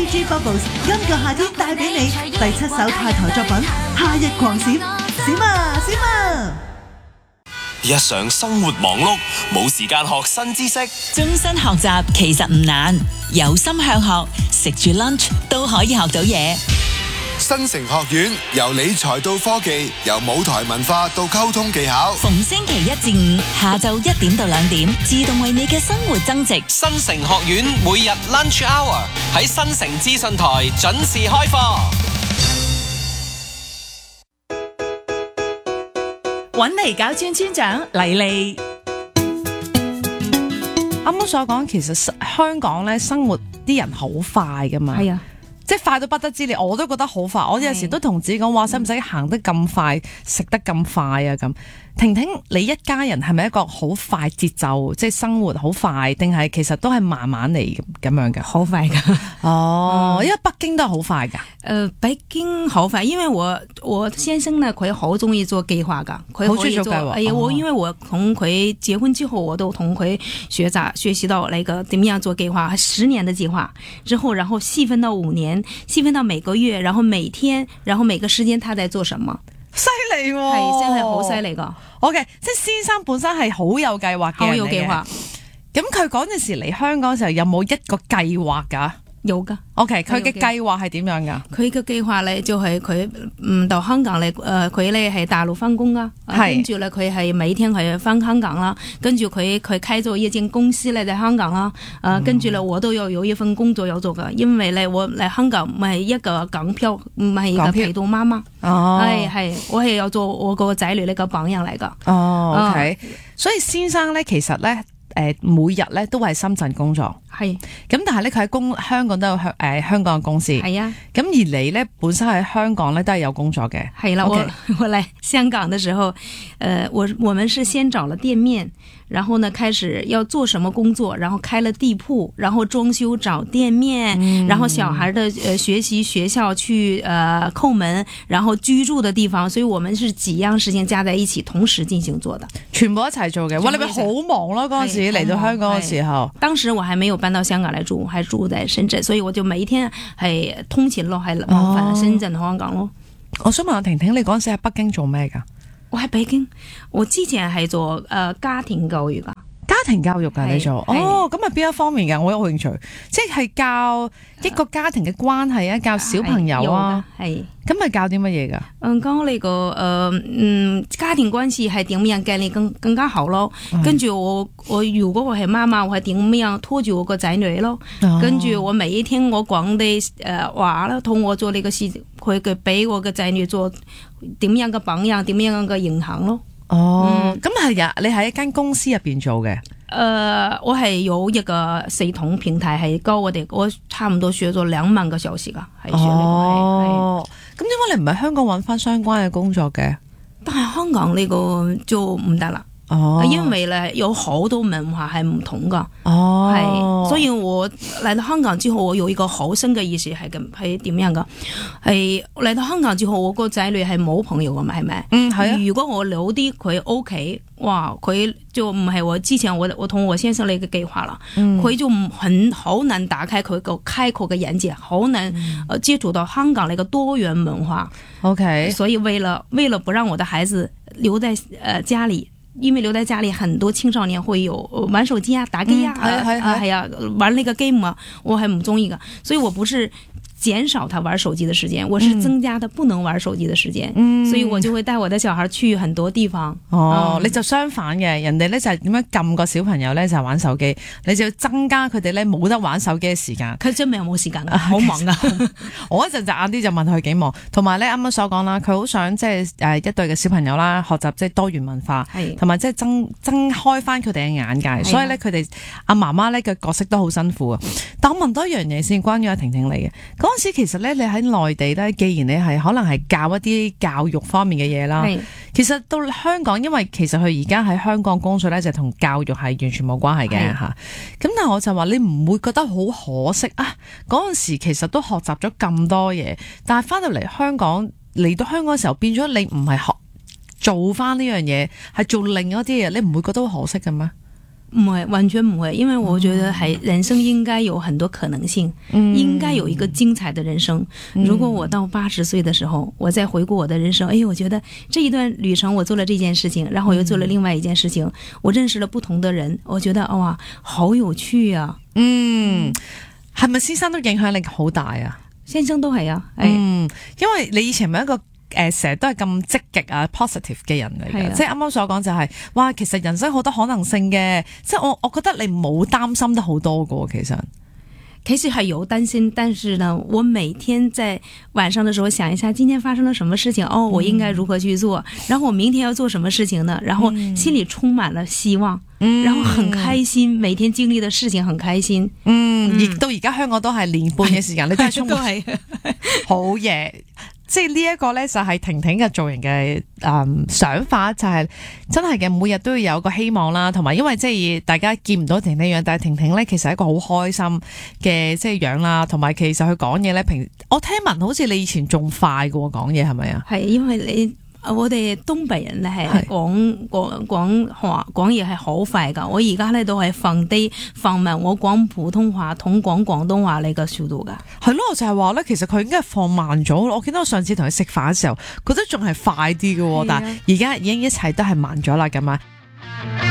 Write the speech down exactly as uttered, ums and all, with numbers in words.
G Bubbles 今個夏天帶俾你第七首泰台作品《夏日狂閃》，閃啊閃啊！ 日常生活忙碌，冇時間學新知識。 終身學習其實唔難，有心向學，食住 lunch 都可以學到嘢。 新城學院由理財到科技，由舞台文化到溝通技巧， 逢星期一至五下晝一點到兩點，自動為你嘅生活增值。 新城學院每日 lunch hour 喺新城資訊台準時開課。 搵嚟搞村村長黎莉， 啱啱所講，其實香港咧生活啲人好快噶嘛， 係啊， 即係快到不得之了，我都覺得好快。我有時都同自己講話，使唔使行得咁快，食得咁快啊？咁婷婷，你一家人係咪一個好快節奏，即係生活好快，定係其實都係慢慢嚟咁樣嘅？ 好快噶哦，嗯、因為北京都係好快噶。 誒、呃，北京好快，因為我我先生呢，佢好中意做計劃噶，佢好中意做計劃。 哎呀，我因為我同佢結婚之後，我都同佢學習學習到那個點樣做計劃，十年的計劃之後，然後細分到五年，細分到每個月，然後每天，然後每個時間他在做什麼。 犀利喎， 係真係好犀利噶。 OK，即係先生本身係好有計劃嘅， 好有計劃。 咁佢嗰陣時嚟香港嘅時候有冇一個計劃噶？ 有噶。 OK，佢嘅計劃係點樣噶？ 佢嘅計劃咧就係佢唔到香港咧，誒佢咧係大陸翻工啊，跟住咧佢係每天係翻香港啦，跟住佢佢開咗一間公司咧喺香港啦，誒跟住咧我都有有一份工作有做噶，因為咧我嚟香港唔係一個港漂，唔係一個陪讀媽媽，係係我係有做我個仔女呢個榜樣嚟噶。 哦 OK，嗯、所以先生咧其實咧。誒，每日咧都係深圳工作， 係咁，但係咧佢喺公香港都有香誒香港嘅公司， 係啊， 咁而你咧本身喺香港咧都係有工作嘅， 係啦，我我嚟香港嘅時候，誒、呃，我我們是先找了店面，然後呢開始要做什麼工作，然後開了地鋪，然後裝修找店面，嗯、然後小孩的誒學習學校去誒叩門，然後居住的地方，所以我們是幾樣事情加在一起同時進行做的， 全部一齊做嘅。哇，你咪好忙咯嗰陣時嚟到香港嘅時候， 當時我還沒有搬到香港嚟住，還住在深圳，所以我就每一天係通勤咯，係往返深圳同香港咯。 我想問下婷婷，你嗰陣時喺北京做咩噶？ 我喺北京，我之前係做誒、呃、家庭教育噶。 家庭教育噶你做哦，咁係邊一方面嘅？我有興趣，即係教一個家庭嘅關係啊，教小朋友啊， 係咁係教啲乜嘢噶？ 嗯，講呢個誒嗯家庭關係係點樣建立更更加好咯。嗯、跟住我我如果我係媽媽，我係點樣拖住我個仔女咯？哦、跟住我每一天我講啲誒話啦，同我做呢個事，佢嘅俾我嘅仔女做點樣嘅榜樣，點樣嘅影響咯。 哦，咁係呀，你喺一間公司入邊做嘅？誒、 呃，我係有一個系統平台，係教我哋，我差唔多學咗兩萬個小時噶，係學呢個。哦， 咁點解你唔喺香港揾翻相關嘅工作嘅？ 但係香港呢個就唔得啦。哦，因為咧有好多文化係唔同噶。哦，係，所以我嚟到香港之後，我有一個好深嘅意識係咁係點樣噶？係嚟到香港之後，我個仔女係冇朋友噶嘛，係咪？嗯，係啊。如果我留啲佢屋企，哇，佢就唔係我之前我我同我先生呢個計劃啦。佢、嗯、就唔很好難打開佢個開闊嘅眼界，好難呃接觸到香港呢個多元文化。OK，所以為了為了不讓我的孩子留在呃家裏。因為留在家裏，很多青少年會有玩手機啊、打機啊，係係係啊，玩那個 game 啊，我係唔中意噶，所以我不是減少他玩手機的時間，我是增加他不能玩手機的時間，嗯、所以我就會帶我的小孩去很多地方。 哦， 嗯、 你就相反嘅，人哋咧就係點樣撳個小朋友咧就係玩手機，你就要增加佢哋咧冇得玩手機嘅時間。 佢真係冇時間噶，好忙噶。 我一陣就晏啲就問佢幾忙，同埋咧啱啱所講啦，佢好想即係誒一對嘅小朋友啦，學習即係多元文化，同埋即係增增開翻佢哋嘅眼界，所以咧佢哋阿媽媽咧嘅角色都好辛苦啊。但我問多一樣嘢先，關於阿婷婷嚟嘅。嗰陣時其實咧，你喺內地咧，既然你係可能係教一啲教育方面嘅嘢啦，其實到香港，因為其實佢而家喺香港工作咧，就同教育係完全冇關係嘅吓。咁但係我就話你唔會覺得好可惜啊？嗰陣時其實都學習咗咁多嘢，但係翻到嚟香港嚟到香港嘅時候，變咗你唔係學做翻呢樣嘢，係做另一啲嘢，你唔會覺得好可惜嘅咩？ 唔會，完全唔會，因為我覺得係人生應該有很多可能性，嗯、應該有一個精彩的人生。嗯、如果我到八十歲的時候，我再回顧我的人生，哎，我覺得這一段旅程我做了這件事情，然後我又做了另外一件事情，嗯、我認識了不同的人，我覺得哇，好有趣啊！嗯， 係咪先生都影響力好大啊？ 先生都係啊， 嗯，因為你以前咪一個。誒，成日都係咁積極啊 positive 嘅人嚟嘅，即係啱啱所講就係、是，哇，其實人生好多可能性嘅，即係我我覺得你冇擔心得好多㗎，其實其實係有擔心，但是呢，我每天在晚上的時候想一下，今天發生了什麼事情，哦，我應該如何去做，嗯、然後我明天要做什麼事情呢？然後心裏充滿了希望，嗯、然後很開心，每天經歷的事情很開心， 嗯，而、嗯、到而家香港都係年半嘅時間，你都係充滿好嘢。即係呢一個咧，就係婷婷嘅造型嘅誒想法，就係真係嘅，每日都要有個希望啦，同埋因為即係大家見唔到婷婷樣，但係婷婷咧其實係一個好開心嘅即係樣啦，同埋其實佢講嘢咧，平我聽聞好似你以前仲快嘅喎，講嘢係咪啊？係因為你。我哋東北人咧係講講講話講嘢係好快噶，我而家咧都係放低放慢我講普通話同講廣東話呢個速度噶。 係咯，我就係話咧，其實佢應該係放慢咗。我見到我上次同佢食飯嘅時候，覺得仲係快啲嘅，但係而家已經一切都係慢咗啦咁啊。